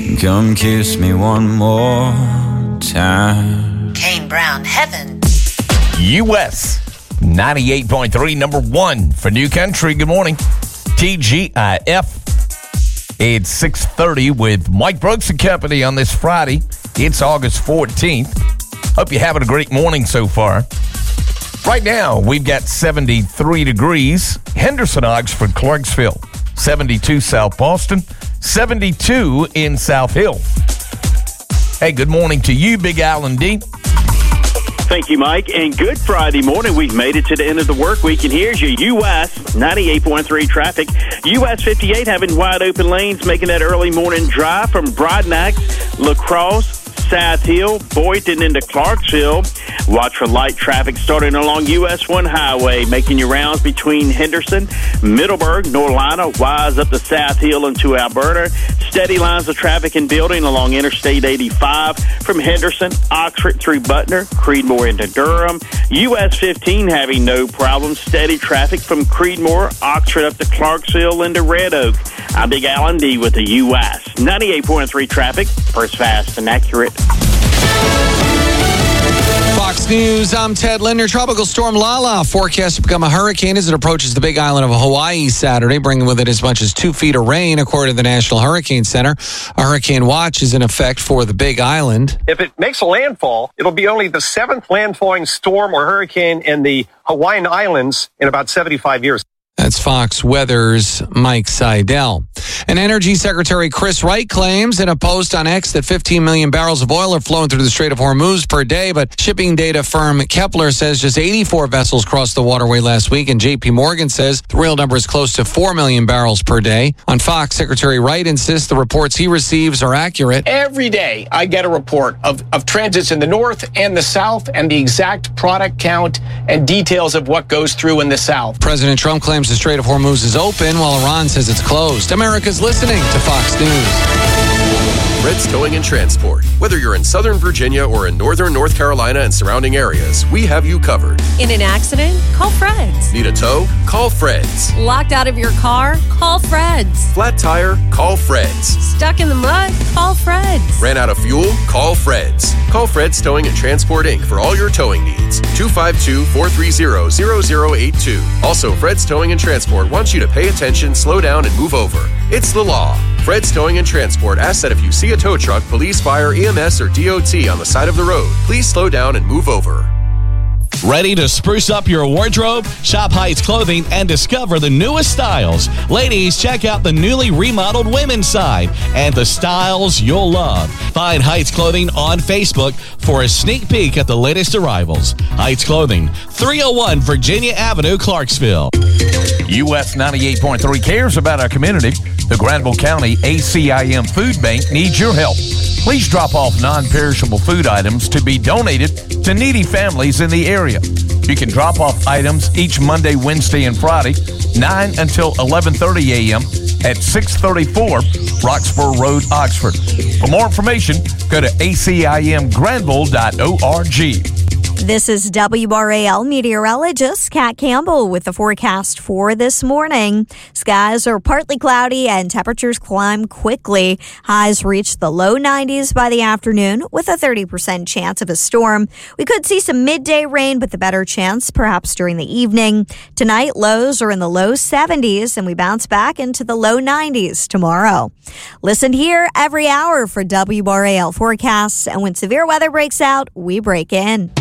Come kiss me one more time. Kane Brown, Heaven. US 98.3, number one for New Country. Good morning. TGIF. It's 6:30 with Mike Brooks and Company on this Friday. It's August 14th. Hope you're having a great morning so far. Right now, we've got 73 degrees. Henderson, Oxford, Clarksville. 72 South Boston. 72 in South Hill. Hey, good morning to you, Big Island D. Thank you, Mike, and good Friday morning. We've made it to the end of the work week, and here's your U.S. 98.3 traffic. U.S. 58 having wide open lanes, making that early morning drive from Broadnax, La Crosse, South Hill, Boynton into Clarksville. Watch for light traffic starting along US 1 highway, making your rounds between Henderson, Middleburg, Norlina, Wise up to South Hill into Alberta. Steady lines of traffic and building along Interstate 85 from Henderson, Oxford through Butner, Creedmoor into Durham. US 15 having no problems. Steady traffic from Creedmoor, Oxford up to Clarksville into Red Oak. I'm Big Alan D with the US 98.3 traffic. First fast and accurate. Fox News, I'm Ted Linder. Tropical storm Lala forecast to become a hurricane as it approaches the Big Island of Hawaii Saturday, bringing with it as much as 2 feet of rain, according to the National Hurricane Center. A hurricane watch is in effect for the Big Island. If it makes a landfall, it'll be only the 7th landfalling storm or hurricane in the Hawaiian Islands in about 75 years. That's Fox Weather's Mike Seidel. And Energy Secretary Chris Wright claims in a post on X that 15 million barrels of oil are flowing through the Strait of Hormuz per day, but shipping data firm Kepler says just 84 vessels crossed the waterway last week, and JP Morgan says the real number is close to 4 million barrels per day. On Fox, Secretary Wright insists the reports he receives are accurate. Every day I get a report of transits in the north and the south and the exact product count and details of what goes through in the south. President Trump claims the Strait of Hormuz is open while Iran says it's closed. America's listening to Fox News. Fred's Towing and Transport. Whether you're in Southern Virginia or in Northern North Carolina and surrounding areas, we have you covered. In an accident? Call Fred's. Need a tow? Call Fred's. Locked out of your car? Call Fred's. Flat tire? Call Fred's. Stuck in the mud? Call Fred's. Ran out of fuel? Call Fred's. Call Fred's Towing and Transport, Inc. for all your towing needs. 252-430-0082. Also, Fred's Towing and Transport wants you to pay attention, slow down, and move over. It's the law. Fred's Towing and Transport asks that if you see a tow truck, police, fire, EMS, or DOT on the side of the road, please slow down and move over. Ready to spruce up your wardrobe? Shop Heights Clothing and discover the newest styles. Ladies, check out the newly remodeled women's side and the styles you'll love. Find Heights Clothing on Facebook for a sneak peek at the latest arrivals. Heights Clothing, 301 Virginia Avenue, Clarksville. US 98.3 cares about our community. The Granville County ACIM Food Bank needs your help. Please drop off non-perishable food items to be donated to needy families in the area. You can drop off items each Monday, Wednesday, and Friday, 9 until 11:30 a.m. at 634 Roxborough Road, Oxford. For more information, go to acimgranville.org. This is WRAL meteorologist Kat Campbell with the forecast for this morning. Skies are partly cloudy and temperatures climb quickly. Highs reach the low 90s by the afternoon with a 30% chance of a storm. We could see some midday rain, but the better chance perhaps during the evening. Tonight, lows are in the low 70s and we bounce back into the low 90s tomorrow. Listen here every hour for WRAL forecasts, and when severe weather breaks out, we break in.